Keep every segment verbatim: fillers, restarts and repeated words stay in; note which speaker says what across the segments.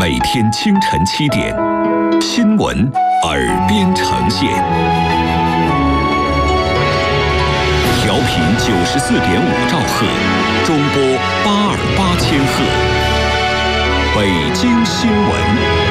Speaker 1: 每天清晨七点，新闻耳边呈现，调频九十四点五兆赫，中波八二八千赫，北京新闻。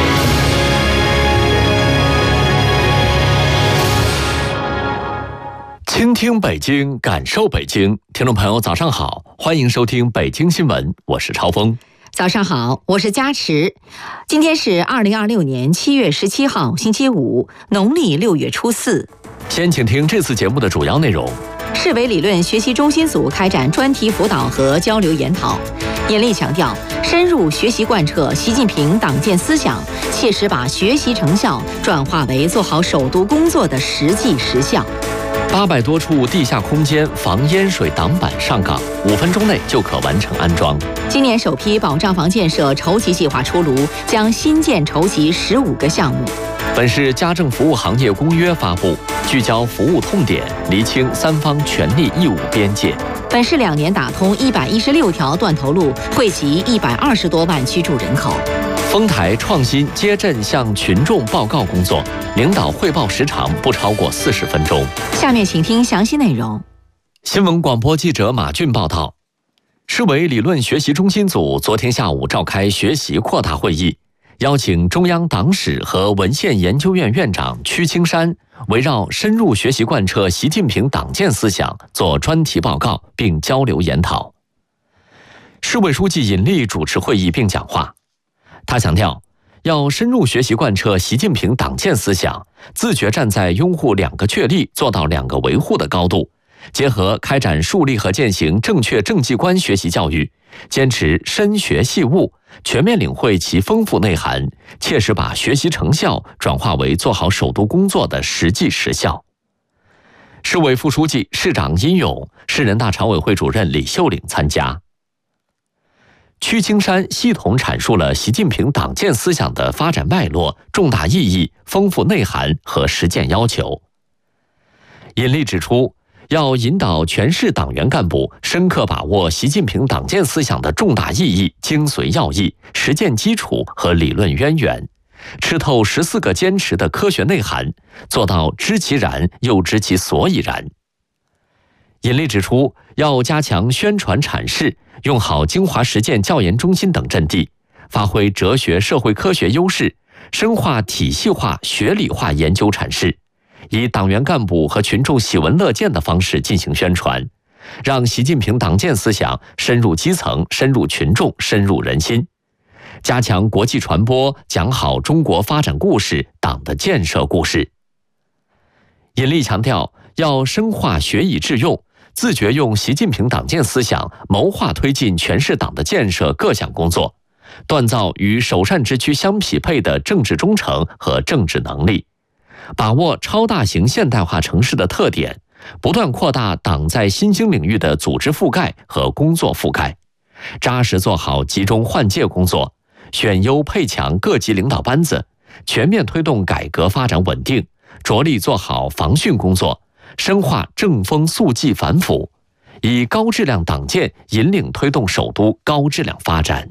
Speaker 2: 倾听北京，感受北京。听众朋友早上好，欢迎收听北京新闻，我是超峰。
Speaker 3: 早上好，我是佳池。今天是二零二六年七月十七号星期五，农历六月初四。
Speaker 2: 先请听这次节目的主要内容。
Speaker 3: 市委理论学习中心组开展专题辅导和交流研讨，严厉强调深入学习贯彻习近平党建思想，切实把学习成效转化为做好首都工作的实际实效。
Speaker 2: 八百多处地下空间防淹水挡板上岗，五分钟内就可完成安装。
Speaker 3: 今年首批保障房建设筹集计划出炉，将新建筹集十五个项目。
Speaker 2: 本市家政服务行业公约发布，聚焦服务痛点，厘清三方权利义务边界。
Speaker 3: 本市两年打通一百一十六条断头路，惠及一百二十多万居住人口。
Speaker 2: 丰台创新接镇向群众报告工作，领导汇报时长不超过四十分钟。
Speaker 3: 下面请听详细内容。
Speaker 2: 新闻广播记者马俊报道，市委理论学习中心组昨天下午召开学习扩大会议，邀请中央党史和文献研究院院长屈青山围绕深入学习贯彻习近平党建思想做专题报告并交流研讨。市委书记尹力主持会议并讲话，他强调，要深入学习贯彻习近平党建思想，自觉站在拥护两个确立做到两个维护的高度，结合开展树立和践行正确政绩观学习教育，坚持深学细悟，全面领会其丰富内涵，切实把学习成效转化为做好首都工作的实际实效。市委副书记、市长殷勇、市人大常委会主任李秀岭参加。屈青山系统阐述了习近平党建思想的发展脉络、重大意义、丰富内涵和实践要求。尹力指出，要引导全市党员干部深刻把握习近平党建思想的重大意义、精髓要义、实践基础和理论渊源，吃透十四个坚持的科学内涵，做到知其然又知其所以然。尹力指出，要加强宣传阐释，用好京华实践教研中心等阵地，发挥哲学社会科学优势，深化体系化学理化研究阐释，以党员干部和群众喜闻乐见的方式进行宣传，让习近平党建思想深入基层、深入群众、深入人心。加强国际传播，讲好中国发展故事、党的建设故事。尹力强调，要深化学以致用，自觉用习近平党建思想谋划推进全市党的建设各项工作，锻造与首善之区相匹配的政治忠诚和政治能力，把握超大型现代化城市的特点，不断扩大党在新兴领域的组织覆盖和工作覆盖，扎实做好集中换届工作，选优配强各级领导班子，全面推动改革发展稳定，着力做好防汛工作，深化正风肃纪反腐，以高质量党建引领推动首都高质量发展。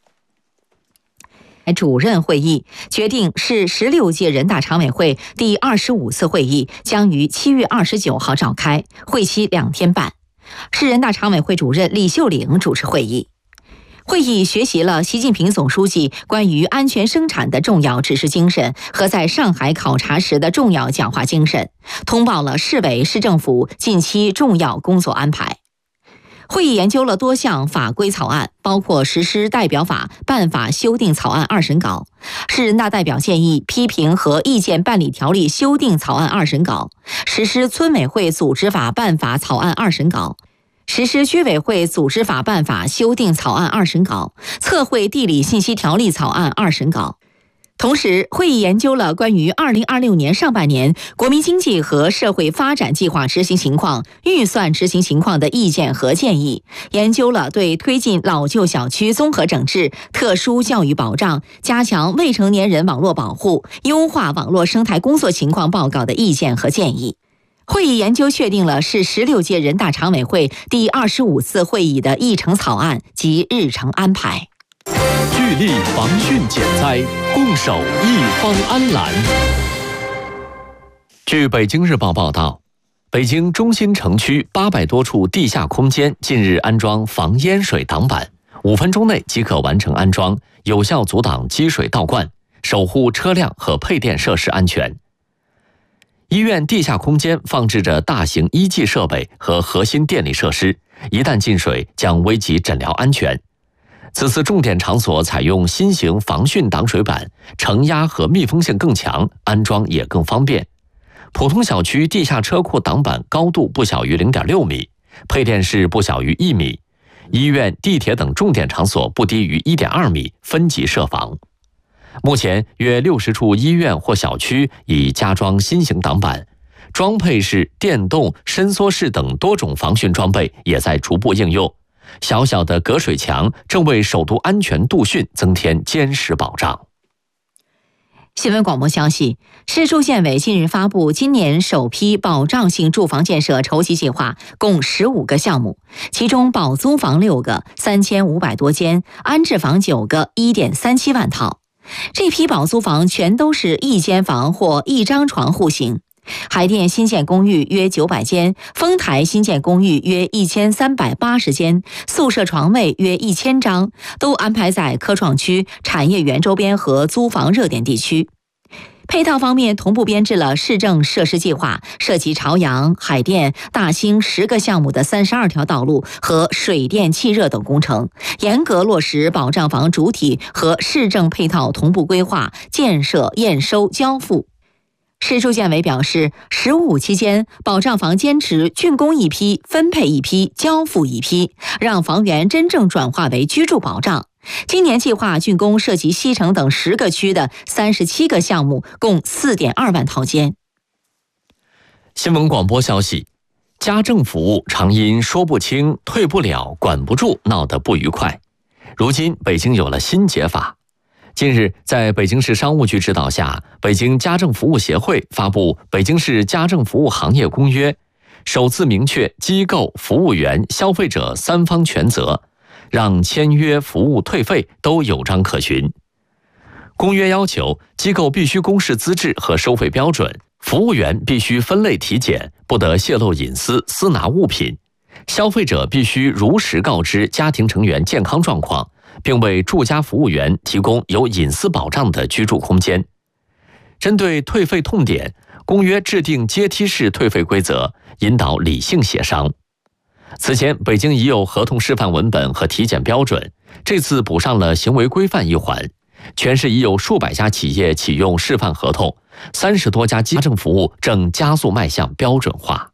Speaker 3: 主任会议决定，市十六届人大常委会第二十五次会议将于七月二十九号召开，会期两天半。市人大常委会主任李秀岭主持会议。会议学习了习近平总书记关于安全生产的重要指示精神和在上海考察时的重要讲话精神，通报了市委市政府近期重要工作安排。会议研究了多项法规草案，包括实施代表法、办法修订草案二审稿，市人大代表建议批评和意见办理条例修订草案二审稿，实施村委会组织法办法草案二审稿，实施居委会组织法办法修订草案二审稿，测绘地理信息条例草案二审稿。同时，会议研究了关于二零二六年上半年国民经济和社会发展计划执行情况、预算执行情况的意见和建议，研究了对推进老旧小区综合整治、特殊教育保障、加强未成年人网络保护、优化网络生态工作情况报告的意见和建议。会议研究确定了市十六届人大常委会第二十五次会议的议程草案及日程安排。
Speaker 2: 聚力防汛减灾，共守一方安澜。据北京日报报道，北京中心城区八百多处地下空间近日安装防淹水挡板，五分钟内即可完成安装，有效阻挡积水倒灌，守护车辆和配电设施安全。医院地下空间放置着大型医技设备和核心电力设施，一旦进水将危及诊疗安全。此次重点场所采用新型防汛挡水板，承压和密封性更强，安装也更方便。普通小区地下车库挡板高度不小于 零点六米，配电室不小于一米，医院、地铁等重点场所不低于 一点二米，分级设防。目前约六十处医院或小区已加装新型挡板，装配式、电动、伸缩式等多种防汛装备也在逐步应用。小小的隔水墙正为首都安全度汛增添坚实保障。
Speaker 3: 新闻广播消息，市住建委近日发布今年首批保障性住房建设筹集计划，共十五个项目，其中保租房六个，三千五百多间，安置房九个，一点三七万套。这批保租房全都是一间房或一张床户型。海淀新建公寓约九百间，丰台新建公寓约一千三百八十间，宿舍床位约一千张，都安排在科创区、产业园周边和租房热点地区。配套方面，同步编制了市政设施计划，涉及朝阳、海淀、大兴十个项目的三十二条道路和水电气热等工程，严格落实保障房主体和市政配套同步规划、建设、验收、交付。市住建委表示，十五期间，保障房坚持竣工一批、分配一批、交付一批，让房源真正转化为居住保障。今年计划竣工涉及西城等十个区的三十七个项目，共 四点二万套间。
Speaker 2: 新闻广播消息，家政服务常因说不清、退不了、管不住闹得不愉快。如今北京有了新解法。近日，在北京市商务局指导下，北京家政服务协会发布《北京市家政服务行业公约》，首次明确机构、服务员、消费者三方权责，让签约、服务、退费都有章可循。公约要求，机构必须公示资质和收费标准，服务员必须分类体检，不得泄露隐私、私拿物品；消费者必须如实告知家庭成员健康状况，并为住家服务员提供有隐私保障的居住空间。针对退费痛点，公约制定阶梯式退费规则，引导理性协商。此前，北京已有合同示范文本和体检标准，这次补上了行为规范一环。全市已有数百家企业启用示范合同，三十多家家政服务正加速迈向标准化。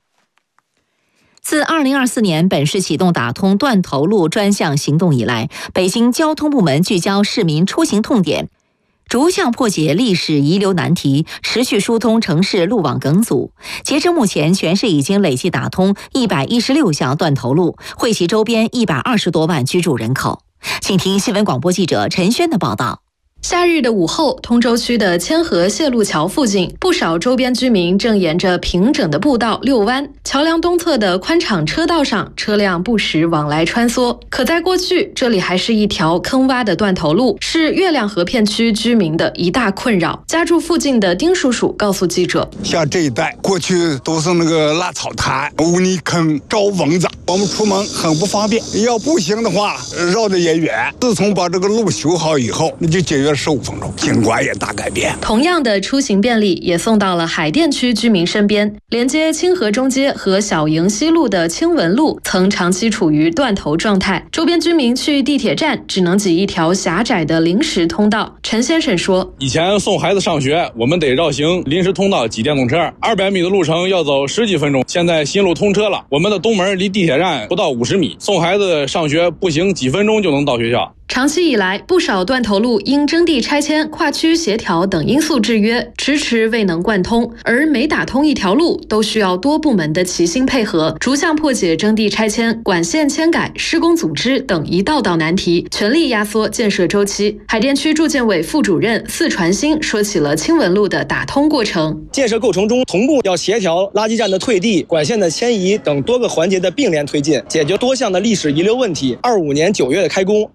Speaker 3: 自二零二四年本市启动打通断头路专项行动以来，北京交通部门聚焦市民出行痛点，逐项破解历史遗留难题，持续疏通城市路网梗阻。截至目前，全市已经累计打通一百一十六项断头路，惠及周边一百二十多万居住人口。请听新闻广播记者陈轩的报道。
Speaker 4: 夏日的午后，通州区的千河谢路桥附近，不少周边居民正沿着平整的步道遛弯。桥梁东侧的宽敞车道上，车辆不时往来穿梭。可在过去，这里还是一条坑洼的断头路，是月亮河片区居民的一大困扰。家住附近的丁叔叔告诉记者：“
Speaker 5: 像这一带过去都是那个烂草滩、污泥坑、招蚊子，我们出门很不方便。要步行的话，绕得也远。自从把这个路修好以后，那就节约十五分钟，景观也大改变。
Speaker 4: 同样的出行便利也送到了海淀区居民身边。连接清河中街和小营西路的清文路曾长期处于断头状态，周边居民去地铁站只能挤一条狭窄的临时通道。陈先生说：“
Speaker 6: 以前送孩子上学，我们得绕行临时通道挤电动车，二百米的路程要走十几分钟。现在新路通车了，我们的东门离地铁站不到五十米，送孩子上学步行几分钟就能到学校。”
Speaker 4: 长期以来，不少断头路因征地拆迁、跨区协调等因素制约，迟迟未能贯通。而每打通一条路，都需要多部门的齐心配合，逐项破解征地拆迁、管线迁改、施工组织等一道道难题，全力压缩建设周期。海淀区住建委副主任四传新说起了清文路的打通过程。
Speaker 7: 建设过程中，同步要协调垃圾站的退地、管线的迁移等多个环节的并联推进，解决多项的历史遗留问题。二五年九月的开工，二六年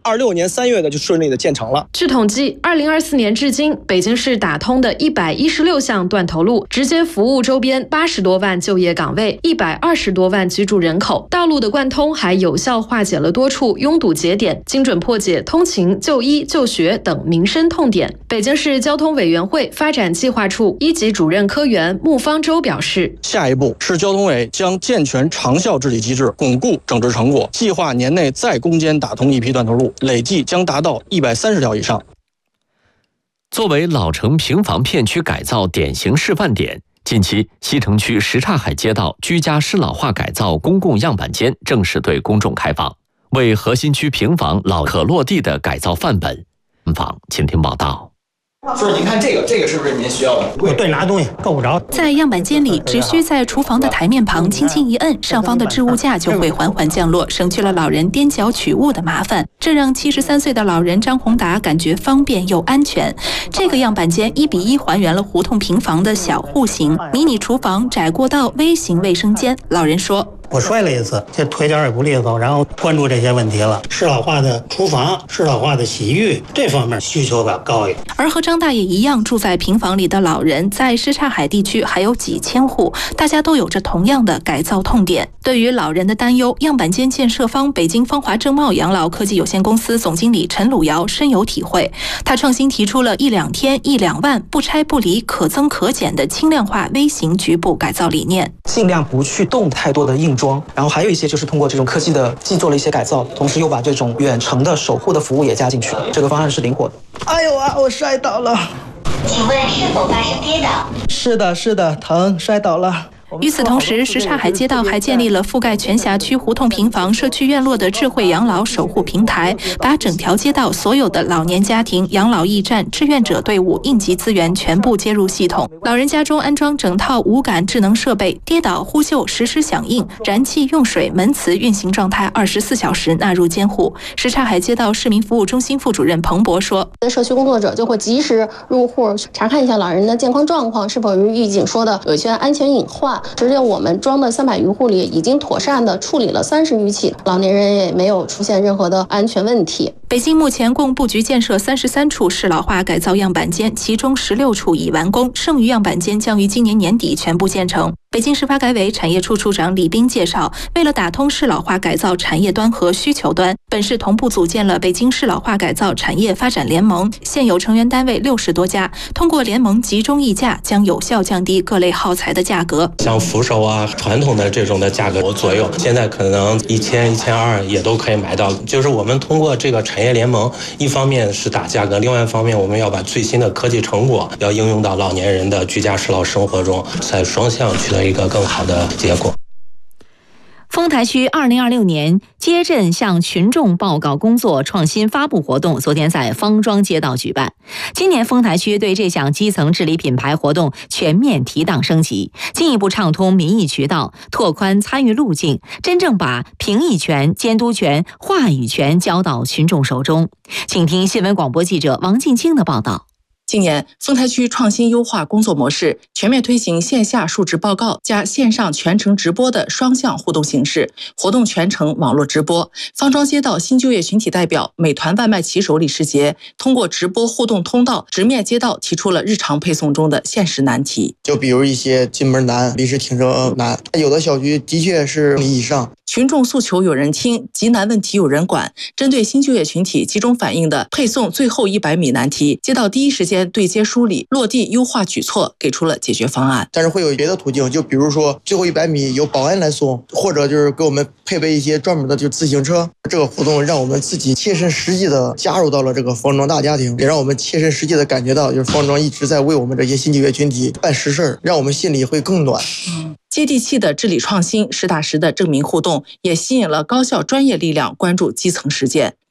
Speaker 7: 年三月的就顺利的建成了。
Speaker 4: 据统计，二零二四年至今，北京市打通的一百一十六项断头路，直接服务周边八十多万就业岗位，一百二十多万居住人口。道路的贯通还有效化解了多处拥堵节点，精准破解通勤、就医、就学等民生痛点。北京市交通委员会发展计划处一级主任科员穆方舟表示，
Speaker 7: 下一步，市交通委将健全长效治理机制，巩固整治成果，计划年内再攻坚打通一批断头路，累计将达到一百三十条以上。
Speaker 2: 作为老城平房片区改造典型示范点，近期西城区什刹海街道居家适老化改造公共样板间正式对公众开放，为核心区平房老可落地的改造范本。访请听报道。
Speaker 8: 就是您看这个，这个是不是您需要的？
Speaker 9: 我对拿东西够不着。
Speaker 10: 在样板间里，只需在厨房的台面旁轻轻一摁，上方的置物架就会缓缓降落，省去了老人踮脚取物的麻烦。这让七十三岁的老人张宏达感觉方便又安全。这个样板间一比一还原了胡同平房的小户型，迷你厨房、窄过道、微型卫生间。老人说。
Speaker 9: 我摔了一次，这腿脚也不利索，然后关注这些问题了。适老化的厨房、适老化的洗浴这方面需求要高一点。
Speaker 10: 而和张大爷一样住在平房里的老人，在什刹海地区还有几千户，大家都有着同样的改造痛点。对于老人的担忧，样板间建设方北京芳华正茂养老科技有限公司总经理陈鲁尧深有体会。他创新提出了一两天一两万不拆不离、可增可减的轻量化微型局部改造理念，
Speaker 8: 尽量不去动太多的硬装，然后还有一些就是通过这种科技的既做了一些改造，同时又把这种远程的守护的服务也加进去，这个方案是灵活的。
Speaker 11: 哎呦啊，我摔倒了。
Speaker 12: 请问是否发生跌倒？
Speaker 11: 是的，是的，疼，摔倒了。
Speaker 10: 与此同时，什刹海街道还建立了覆盖全辖区胡同平房、社区院落的智慧养老守护平台，把整条街道所有的老年家庭、养老驿站、志愿者队伍、应急资源全部接入系统。老人家中安装整套无感智能设备，跌倒呼救实时响应，燃气、用水、门磁运行状态二十四小时纳入监护。什刹海街道市民服务中心副主任彭博说：“
Speaker 13: 社区工作者就会及时入户查看一下老人的健康状况，是否如预警说的有一些安全隐患。实际我们装的三百余户里，已经妥善的处理了三十余起，老年人也没有出现任何的安全问题。”
Speaker 10: 北京目前共布局建设三十三处适老化改造样板间，其中十六处已完工，剩余样板间将于今年年底全部建成。北京市发改委产业处处长李斌介绍，为了打通适老化改造产业端和需求端，本市同步组建了北京适老化改造产业发展联盟，现有成员单位六十多家。通过联盟集中议价，将有效降低各类耗材的价格。
Speaker 14: 像扶手啊，传统的这种的价格左右，现在可能一千、一千二也都可以买到。就是我们通过这个产业联盟，一方面是打价格，另外一方面我们要把最新的科技成果要应用到老年人的居家适老生活中，在双向取得一个更好的结果。
Speaker 3: 丰台区二零二六年街镇向群众报告工作创新发布活动昨天在方庄街道举办。今年丰台区对这项基层治理品牌活动全面提档升级，进一步畅通民意渠道，拓宽参与路径，真正把评议权、监督权、话语权交到群众手中。请听新闻广播记者王静清的报道。
Speaker 15: 今年，丰台区创新优化工作模式，全面推行线下述职报告加线上全程直播的双向互动形式，活动全程网络直播。方庄街道新就业群体代表、美团外卖骑手李世杰通过直播互动通道，直面街道提出了日常配送中的现实难题。
Speaker 16: 就比如一些进门难、临时停车难，有的小区的确是以上。
Speaker 15: 群众诉求有人听，急难问题有人管。针对新就业群体集中反映的配送最后一百米难题，街道第一时间对接梳理、落地优化举措，给出了解决方案。
Speaker 16: 但是会有别的途径，就比如说最后一百米由保安来送，或者就是给我们配备一些专门的就自行车。这个活动让我们自己切身实际的加入到了这个方庄大家庭，也让我们切身实际的感觉到，就是方庄一直在为我们这些新就业群体办实事，让我们心里会更暖。
Speaker 15: 嗯接地气的治理创新，实打实的正民互动，也吸引了高校专业力量关注基层实践。